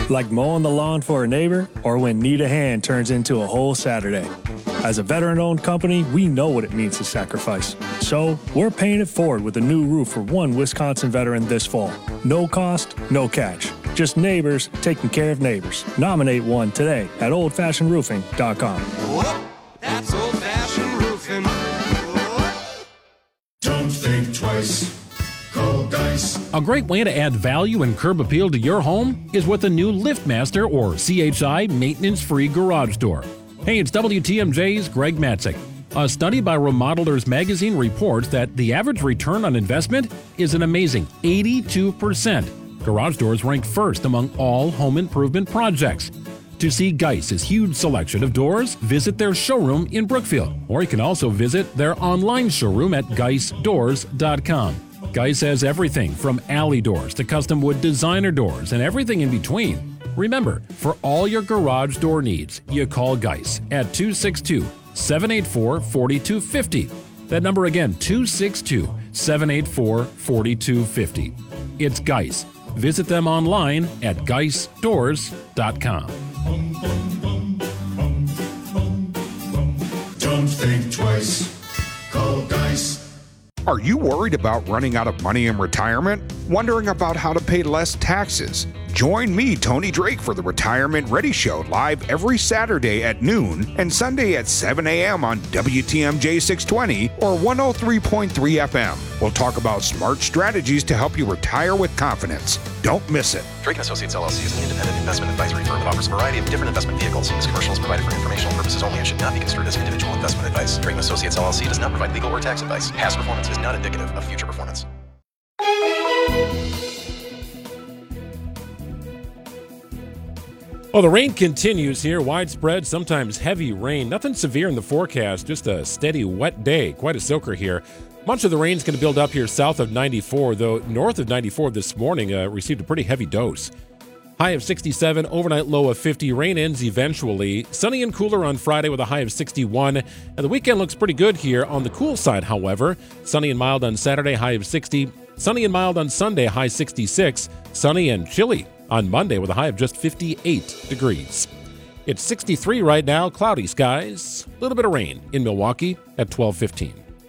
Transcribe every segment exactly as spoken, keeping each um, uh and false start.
Like mowing the lawn for a neighbor, or when need a hand turns into a whole Saturday. As a veteran-owned company, we know what it means to sacrifice. So, we're paying it forward with a new roof for one Wisconsin veteran this fall. No cost, no catch. Just neighbors taking care of neighbors. Nominate one today at old fashioned roofing dot com. Whoop, that's old-fashioned roofing. Whoop. Don't think twice. Call Geis. A great way to add value and curb appeal to your home is with a new LiftMaster or C H I maintenance-free garage door. Hey, it's W T M J's Greg Matzik. A study by Remodelers Magazine reports that the average return on investment is an amazing eighty-two percent. Garage doors rank first among all home improvement projects. To see Geis's huge selection of doors, visit their showroom in Brookfield, or you can also visit their online showroom at geis doors dot com. Geis has everything from alley doors to custom wood designer doors and everything in between. Remember, for all your garage door needs, you call Geis at two six two, seven eight four, four two five zero. That number again, two six two, seven eight four, four two five zero. It's Geis. Visit them online at geis doors dot com. Don't think twice. Call Geis. Are you worried about running out of money in retirement? Wondering about how to pay less taxes? Join me, Tony Drake, for the Retirement Ready Show live every Saturday at noon and Sunday at seven a.m. on W T M J six twenty or one oh three point three F M. We'll talk about smart strategies to help you retire with confidence. Don't miss it. Drake and Associates L L C is an independent investment advisory firm that offers a variety of different investment vehicles. This commercial is provided for informational purposes only and should not be construed as individual investment advice. Drake and Associates L L C does not provide legal or tax advice. Past performance is not indicative of future performance. Well, the rain continues here. Widespread, sometimes heavy rain. Nothing severe in the forecast, just a steady, wet day. Quite a soaker here. Much of the rain's going to build up here south of ninety-four, though north of ninety-four this morning uh, received a pretty heavy dose. High of sixty-seven, overnight low of fifty. Rain ends eventually. Sunny and cooler on Friday with a high of sixty-one. And the weekend looks pretty good here on the cool side, however. Sunny and mild on Saturday, high of sixty. Sunny and mild on Sunday, high sixty-six. Sunny and chilly on Monday with a high of just fifty-eight degrees. It's sixty-three right now, cloudy skies, a little bit of rain in Milwaukee at twelve fifteen.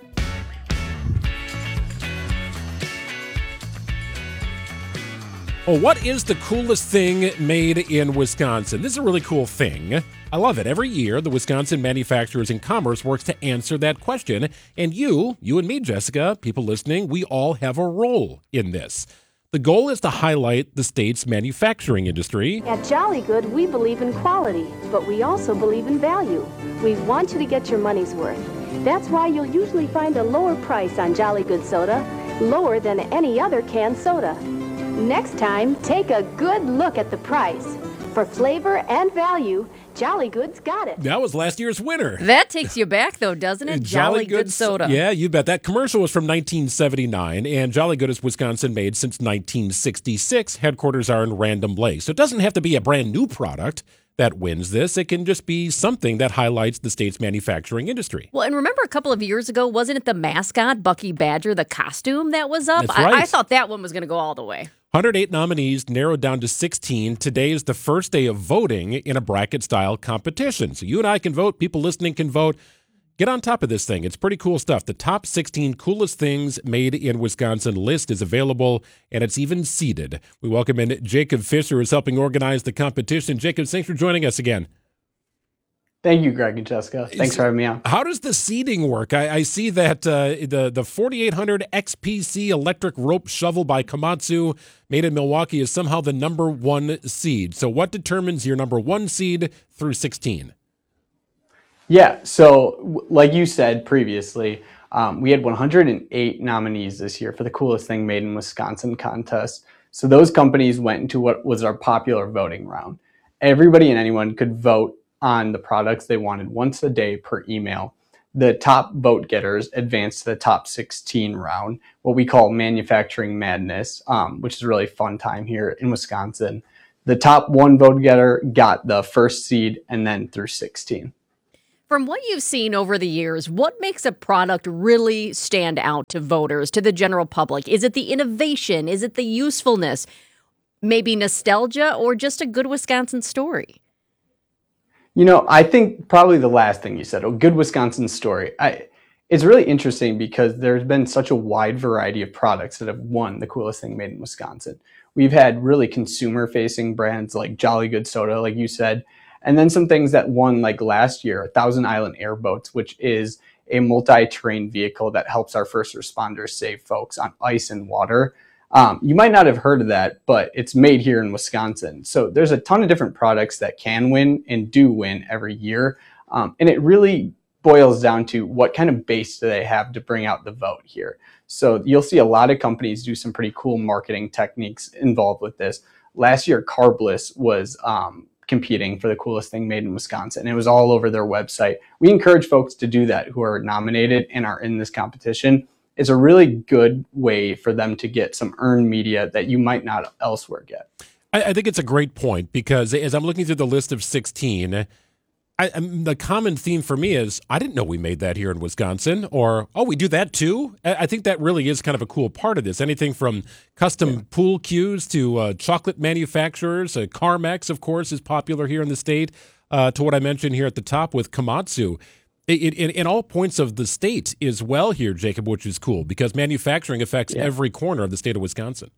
Well, what is the coolest thing made in Wisconsin? This is a really cool thing. I love it. Every year, the Wisconsin Manufacturers in Commerce works to answer that question. And you, you and me, Jessica, people listening, we all have a role in this. The goal is to highlight the state's manufacturing industry. At Jolly Good, we believe in quality, but we also believe in value. We want you to get your money's worth. That's why you'll usually find a lower price on Jolly Good soda, lower than any other canned soda. Next time, take a good look at the price. For flavor and value, Jolly Good's got it. That was last year's winner. That takes you back, though, doesn't it? Jolly, Jolly Good, Good soda. Yeah, you bet. That commercial was from nineteen seventy-nine, and Jolly Good is Wisconsin-made since nineteen sixty-six. Headquarters are in Random Lake. So it doesn't have to be a brand new product that wins this. It can just be something that highlights the state's manufacturing industry. Well, and remember a couple of years ago, wasn't it the mascot, Bucky Badger, the costume that was up? That's right. I, I thought that one was going to go all the way. one hundred eight nominees narrowed down to sixteen. Today is the first day of voting in a bracket-style competition. So you and I can vote. People listening can vote. Get on top of this thing. It's pretty cool stuff. The top sixteen coolest things made in Wisconsin list is available, and it's even seeded. We welcome in Jacob Fisher, who is helping organize the competition. Jacob, thanks for joining us again. Thank you, Greg and Jessica. Thanks for having me on. How does the seeding work? I, I see that uh, the, the forty-eight hundred X P C electric rope shovel by Komatsu, made in Milwaukee, is somehow the number one seed. So what determines your number one seed through sixteen? Yeah, so like you said previously, um, we had one hundred eight nominees this year for the coolest thing made in Wisconsin contest. So those companies went into what was our popular voting round. Everybody and anyone could vote on the products they wanted once a day per email. The top vote getters advanced to the top sixteen round, what we call Manufacturing Madness, um, which is a really fun time here in Wisconsin. The top one vote getter got the first seed and then through sixteen. From what you've seen over the years, what makes a product really stand out to voters, to the general public? Is it the innovation? Is it the usefulness? Maybe nostalgia or just a good Wisconsin story? You know, I think probably the last thing you said, a good Wisconsin story. I, it's really interesting because there's been such a wide variety of products that have won the coolest thing made in Wisconsin. We've had really consumer-facing brands like Jolly Good Soda, like you said, and then some things that won like last year, Thousand Island Airboats, which is a multi-terrain vehicle that helps our first responders save folks on ice and water. Um, you might not have heard of that, but it's made here in Wisconsin. So there's a ton of different products that can win and do win every year. Um, and it really boils down to what kind of base do they have to bring out the vote here. So you'll see a lot of companies do some pretty cool marketing techniques involved with this. Last year, Carbliss was um, competing for the coolest thing made in Wisconsin. And it was all over their website. We encourage folks to do that who are nominated and are in this competition. It's a really good way for them to get some earned media that you might not elsewhere get. I, I think it's a great point because as I'm looking through the list of sixteen, I, um, the common theme for me is, I didn't know we made that here in Wisconsin, or, oh, we do that too? I, I think that really is kind of a cool part of this. Anything from custom yeah. pool cues to uh, chocolate manufacturers. Uh, Carmex, of course, is popular here in the state, uh, to what I mentioned here at the top with Komatsu. It, in, in all points of the state as well here, Jacob, which is cool because manufacturing affects yeah. every corner of the state of Wisconsin.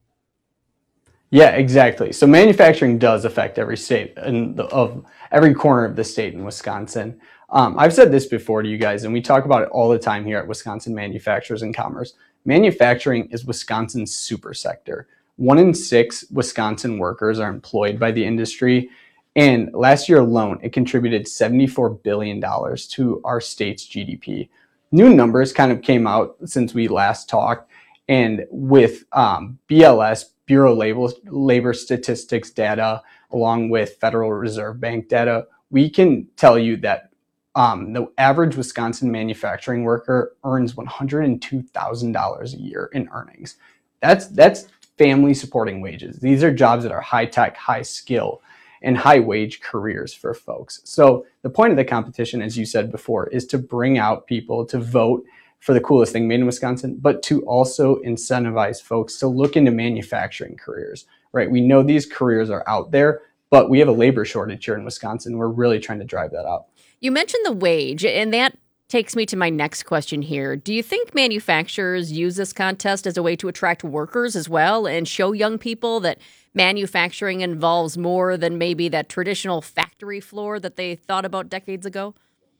Yeah, exactly. So manufacturing does affect every state and the, of every corner of the state in Wisconsin. Um, I've said this before to you guys, and we talk about it all the time here at Wisconsin Manufacturers and Commerce. Manufacturing is Wisconsin's super sector. One in six Wisconsin workers are employed by the industry. And last year alone, it contributed seventy-four billion dollars to our state's G D P. New numbers kind of came out since we last talked. And with um, B L S, Bureau of Labor, Labor Statistics data, along with Federal Reserve Bank data, we can tell you that um, the average Wisconsin manufacturing worker earns one hundred two thousand dollars a year in earnings. That's, that's family supporting wages. These are jobs that are high tech, high skill, and high wage careers for folks. So the point of the competition, as you said before, is to bring out people to vote for the coolest thing made in Wisconsin, but to also incentivize folks to look into manufacturing careers, right? We know these careers are out there, but we have a labor shortage here in Wisconsin. We're really trying to drive that out. You mentioned the wage, and that takes me to my next question here. Do you think manufacturers use this contest as a way to attract workers as well and show young people that manufacturing involves more than maybe that traditional factory floor that they thought about decades ago?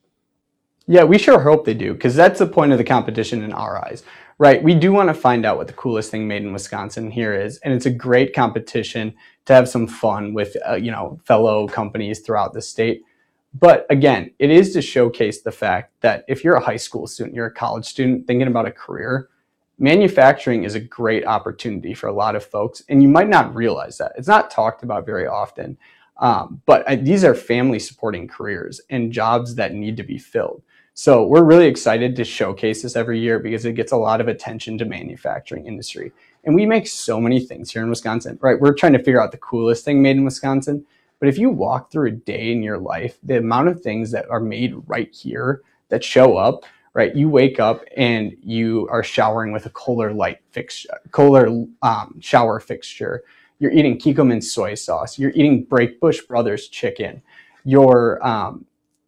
Yeah, we sure hope they do, because that's the point of the competition in our eyes, right? We do want to find out what the coolest thing made in Wisconsin here is, and it's a great competition to have some fun with, uh, you know, fellow companies throughout the state. But again, it is to showcase the fact that if you're a high school student, you're a college student thinking about a career, manufacturing is a great opportunity for a lot of folks, and you might not realize that. It's not talked about very often, um, but uh, these are family supporting careers and jobs that need to be filled. So we're really excited to showcase this every year because it gets a lot of attention to manufacturing industry. And we make so many things here in Wisconsin, right? We're trying to figure out the coolest thing made in Wisconsin. But if you walk through a day in your life, the amount of things that are made right here that show up, right? You wake up and you are showering with a Kohler light fixture, Kohler um, shower fixture. You're eating Kikkoman soy sauce. You're eating Breakbush Brothers chicken. You're, um,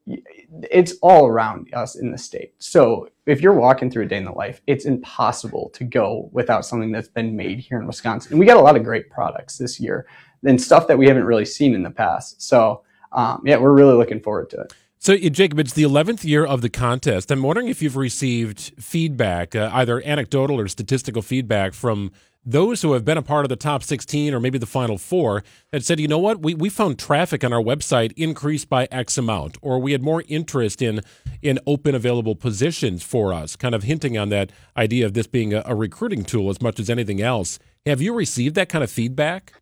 it's all around us in the state. So if you're walking through a day in the life, it's impossible to go without something that's been made here in Wisconsin. And we got a lot of great products this year and stuff that we haven't really seen in the past. So um, yeah, we're really looking forward to it. So, Jacob, it's the eleventh year of the contest. I'm wondering if you've received feedback, uh, either anecdotal or statistical feedback from those who have been a part of the top sixteen or maybe the final four that said, you know what, we, we found traffic on our website increased by X amount, or we had more interest in in open available positions for us, kind of hinting on that idea of this being a, a recruiting tool as much as anything else. Have you received that kind of feedback?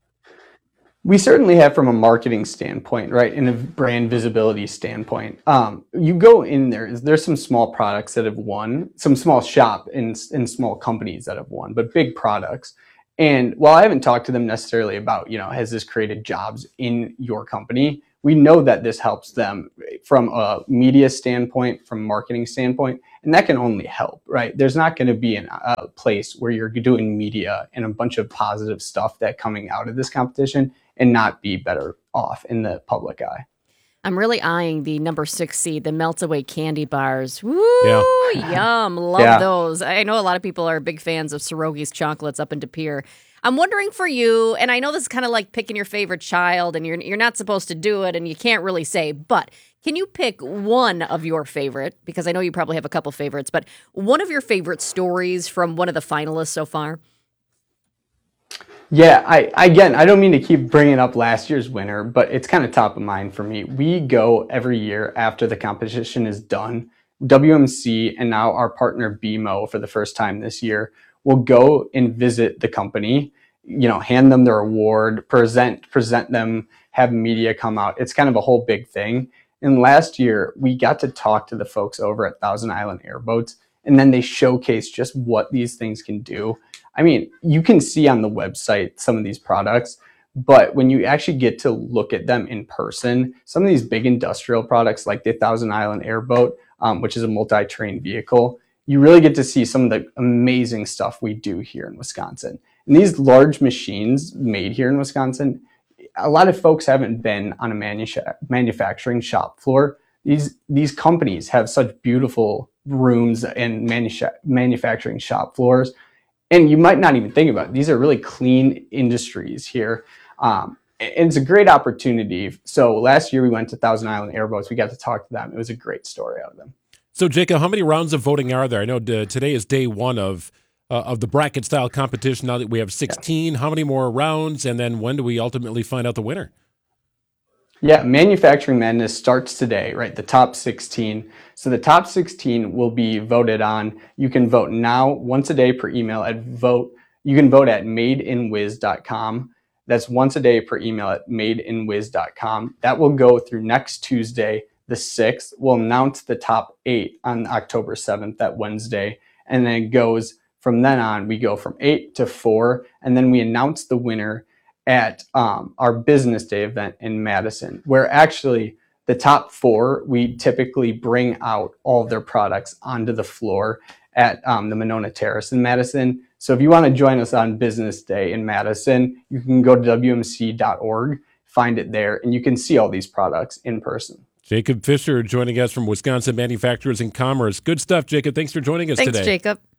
We certainly have from a marketing standpoint, right, and a brand visibility standpoint. Um, you go in there, there's some small products that have won, some small shop and, and small companies that have won, but big products. And while I haven't talked to them necessarily about, you know, has this created jobs in your company, we know that this helps them from a media standpoint, from a marketing standpoint, and that can only help, right? There's not going to be an, a place where you're doing media and a bunch of positive stuff that coming out of this competition and not be better off in the public eye. I'm really eyeing the number six seed, the Melts Away candy bars. Woo, Yeah. yum. Love Yeah. those. I know a lot of people are big fans of Pierogi's chocolates up in De Pere. I'm wondering for you, and I know this is kind of like picking your favorite child, and you're you're not supposed to do it, and you can't really say, but can you pick one of your favorite, because I know you probably have a couple favorites, but one of your favorite stories from one of the finalists so far? Yeah, I again, I don't mean to keep bringing up last year's winner, but it's kind of top of mind for me. We go every year after the competition is done. W M C and now our partner B M O for the first time this year will go and visit the company, you know, hand them their award, present present them, have media come out. It's kind of a whole big thing. And last year, we got to talk to the folks over at Thousand Island Airboats, and then they showcased just what these things can do. I mean, you can see on the website some of these products, but when you actually get to look at them in person, some of these big industrial products like the Thousand Island Airboat, um, which is a multi-terrain vehicle, you really get to see some of the amazing stuff we do here in Wisconsin. And these large machines made here in Wisconsin, a lot of folks haven't been on a manu- manufacturing shop floor. These these companies have such beautiful rooms and manu- manufacturing shop floors. And you might not even think about it. These are really clean industries here. Um, and it's a great opportunity. So last year we went to Thousand Island Airboats. We got to talk to them. It was a great story out of them. So, Jacob, how many rounds of voting are there? I know d- today is day one of uh, of the bracket-style competition. Now that we have sixteen, yeah. How many more rounds? And then when do we ultimately find out the winner? Yeah, Manufacturing Madness starts today, right? The top sixteen. So the top sixteen will be voted on. You can vote now once a day per email at vote. You can vote at made in wiz dot com. That's once a day per email at made in wiz dot com. That will go through next Tuesday, the sixth. We'll announce the top eight on October seventh, that Wednesday. And then it goes from then on, we go from eight to four. And then we announce the winner at um, our business day event in Madison, where actually the top four, we typically bring out all of their products onto the floor at um, the Monona Terrace in Madison. So if you want to join us on business day in Madison, you can go to W M C dot org, find it there, and you can see all these products in person. Jacob Fisher joining us from Wisconsin Manufacturers and Commerce. Good stuff, Jacob. Thanks for joining us Thanks, today. Thanks, Jacob.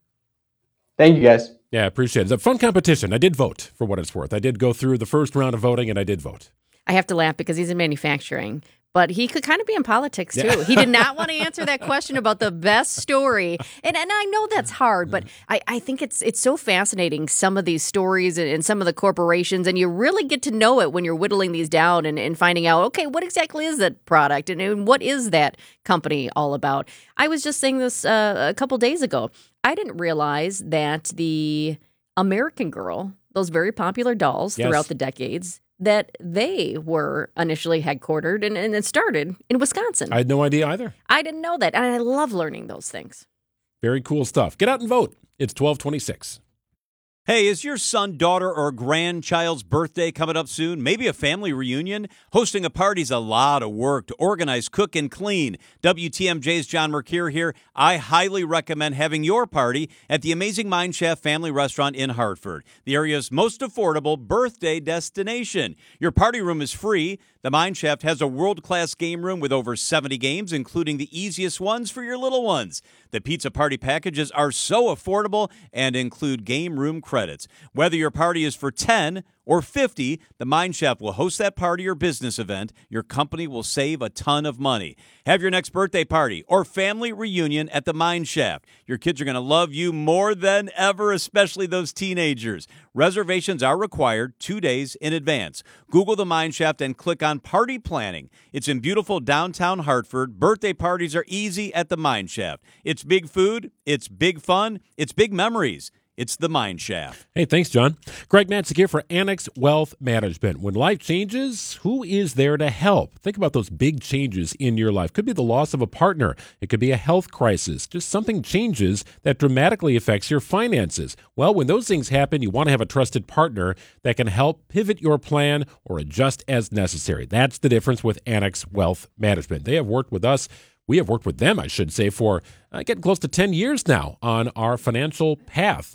Thank you, guys. Yeah, I appreciate it. It's a fun competition. I did vote, for what it's worth. I did go through the first round of voting, and I did vote. I have to laugh because he's in manufacturing, but he could kind of be in politics, too. Yeah. He did not want to answer that question about the best story. And and I know that's hard, but I, I think it's it's so fascinating, some of these stories and, and some of the corporations, and you really get to know it when you're whittling these down and, and finding out, okay, what exactly is that product and, and what is that company all about? I was just saying this uh, a couple days ago. I didn't realize that the American Girl, those very popular dolls Yes. throughout the decades, that they were initially headquartered and, and it started in Wisconsin. I had no idea either. I didn't know that. And I love learning those things. Very cool stuff. Get out and vote. It's twelve twenty-six. Hey, is your son, daughter, or grandchild's birthday coming up soon? Maybe a family reunion? Hosting a party's a lot of work to organize, cook, and clean. W T M J's John Mercure here. I highly recommend having your party at the Amazing Mine Shaft Family Restaurant in Hartford, the area's most affordable birthday destination. Your party room is free. The Mine Shaft has a world-class game room with over seventy games, including the easiest ones for your little ones. The pizza party packages are so affordable and include game room credits. Whether your party is for ten or fifty, the Mine Shaft will host that party or business event. Your company will save a ton of money. Have your next birthday party or family reunion at the Mine Shaft. Your kids are going to love you more than ever, especially those teenagers. Reservations are required two days in advance. Google the Mine Shaft and click on Party Planning. It's in beautiful downtown Hartford. Birthday parties are easy at the Mine Shaft. It's big food, it's big fun, it's big memories. It's the Mind Shaft. Hey, thanks, John. Greg Matzik here for Annex Wealth Management. When life changes, who is there to help? Think about those big changes in your life. Could be the loss of a partner. It could be a health crisis. Just something changes that dramatically affects your finances. Well, when those things happen, you want to have a trusted partner that can help pivot your plan or adjust as necessary. That's the difference with Annex Wealth Management. They have worked with us. We have worked with them, I should say, for uh, getting close to ten years now on our financial path.